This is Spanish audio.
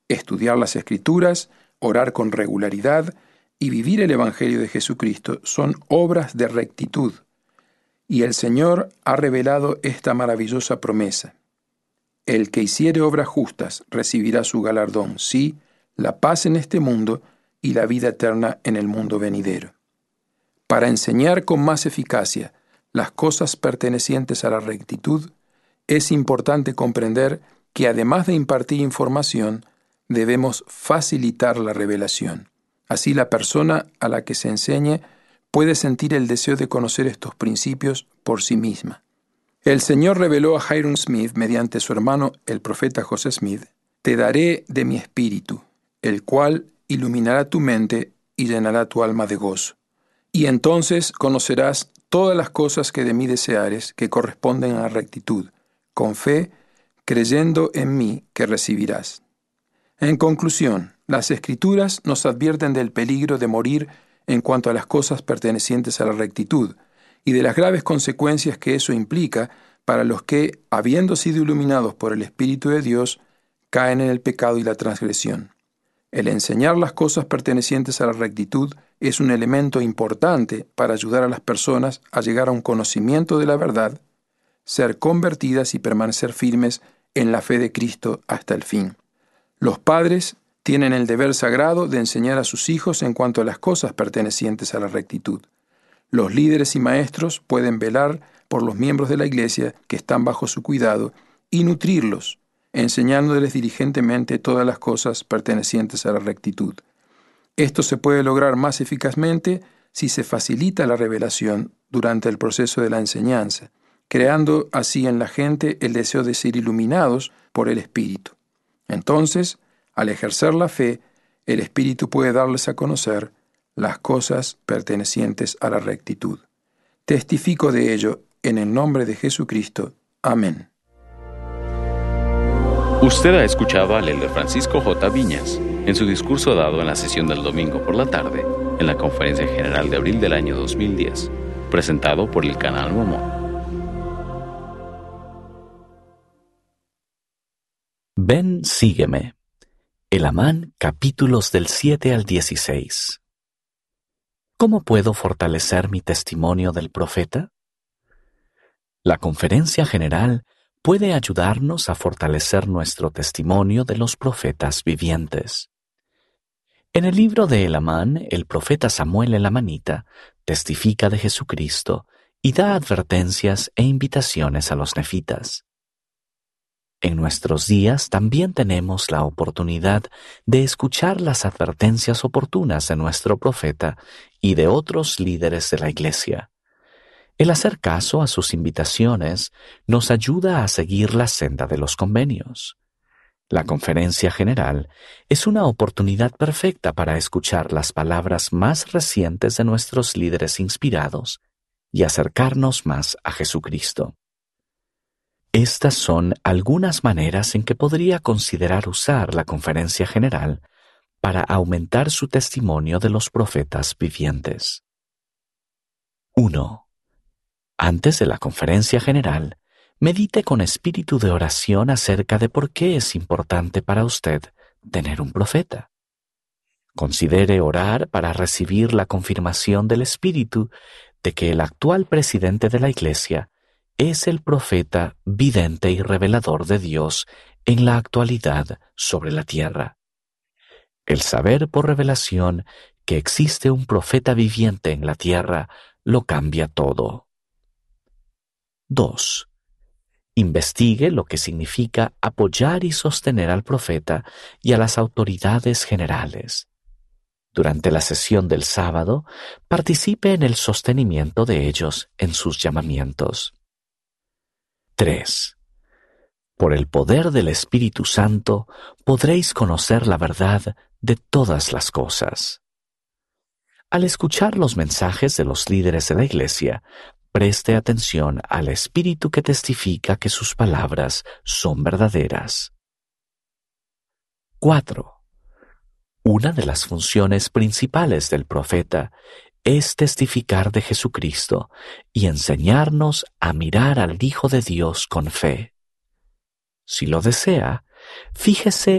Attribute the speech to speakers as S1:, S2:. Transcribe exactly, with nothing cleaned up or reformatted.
S1: Estudiar las Escrituras, orar con regularidad y vivir el Evangelio de Jesucristo son obras de rectitud. Y el Señor ha revelado esta maravillosa promesa. El que hiciere obras justas recibirá su galardón, sí, la paz en este mundo y la vida eterna en el mundo venidero. Para enseñar con más eficacia las cosas pertenecientes a la rectitud, es importante comprender que además de impartir información, debemos facilitar la revelación. Así la persona a la que se enseñe puede sentir el deseo de conocer estos principios por sí misma. El Señor reveló a Hyrum Smith, mediante su hermano el profeta José Smith, «Te daré de mi espíritu, el cual iluminará tu mente y llenará tu alma de gozo. Y entonces conocerás todas las cosas que de mí deseares, que corresponden a la rectitud, con fe, creyendo en mí que recibirás». En conclusión, las Escrituras nos advierten del peligro de morir en cuanto a las cosas pertenecientes a la rectitud y de las graves consecuencias que eso implica para los que, habiendo sido iluminados por el Espíritu de Dios, caen en el pecado y la transgresión. El enseñar las cosas pertenecientes a la rectitud es un elemento importante para ayudar a las personas a llegar a un conocimiento de la verdad, ser convertidas y permanecer firmes en la fe de Cristo hasta el fin. Los padres tienen el deber sagrado de enseñar a sus hijos en cuanto a las cosas pertenecientes a la rectitud. Los líderes y maestros pueden velar por los miembros de la Iglesia que están bajo su cuidado y nutrirlos, enseñándoles diligentemente todas las cosas pertenecientes a la rectitud. Esto se puede lograr más eficazmente si se facilita la revelación durante el proceso de la enseñanza, creando así en la gente el deseo de ser iluminados por el Espíritu. Entonces, al ejercer la fe, el Espíritu puede darles a conocer las cosas pertenecientes a la rectitud. Testifico de ello en el nombre de Jesucristo. Amén.
S2: Usted ha escuchado al elder Francisco J. Viñas en su discurso dado en la sesión del domingo por la tarde en la Conferencia General de abril del año dos mil diez, presentado por el Canal Mormón.
S3: Ven, sígueme. Elamán, capítulos del siete al dieciséis. ¿Cómo puedo fortalecer mi testimonio del profeta? La Conferencia General puede ayudarnos a fortalecer nuestro testimonio de los profetas vivientes. En el libro de Elamán, el profeta Samuel Elamanita testifica de Jesucristo y da advertencias e invitaciones a los nefitas. En nuestros días también tenemos la oportunidad de escuchar las advertencias oportunas de nuestro profeta y de otros líderes de la Iglesia. El hacer caso a sus invitaciones nos ayuda a seguir la senda de los convenios. La Conferencia General es una oportunidad perfecta para escuchar las palabras más recientes de nuestros líderes inspirados y acercarnos más a Jesucristo. Estas son algunas maneras en que podría considerar usar la Conferencia General para aumentar su testimonio de los profetas vivientes. uno. Antes de la Conferencia General, medite con espíritu de oración acerca de por qué es importante para usted tener un profeta. Considere orar para recibir la confirmación del Espíritu de que el actual presidente de la Iglesia es el profeta vidente y revelador de Dios en la actualidad sobre la tierra. El saber por revelación que existe un profeta viviente en la tierra lo cambia todo. dos. Investigue lo que significa apoyar y sostener al profeta y a las autoridades generales. Durante la sesión del sábado, participe en el sostenimiento de ellos en sus llamamientos. tres. Por el poder del Espíritu Santo podréis conocer la verdad de todas las cosas. Al escuchar los mensajes de los líderes de la Iglesia, preste atención al Espíritu que testifica que sus palabras son verdaderas. cuatro. Una de las funciones principales del profeta es testificar de Jesucristo y enseñarnos a mirar al Hijo de Dios con fe. Si lo desea, fíjese